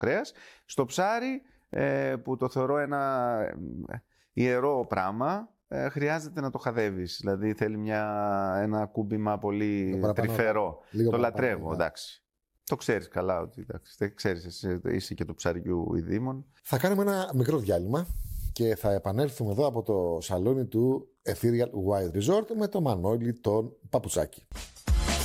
κρέας. Στο ψάρι, που το θεωρώ ένα ιερό πράγμα, χρειάζεται να το χαδεύεις. Δηλαδή θέλει ένα κούμπημα πολύ τρυφερό. Το λατρεύω, εντάξει. Το ξέρεις καλά ότι δεν ξέρεις, είσαι και του ψαριού ειδήμων. Θα κάνουμε ένα μικρό διάλειμμα και θα επανέλθουμε εδώ από το σαλόνι του Ethereal Wild Resort με το Μανώλη τον Παπουτσάκη.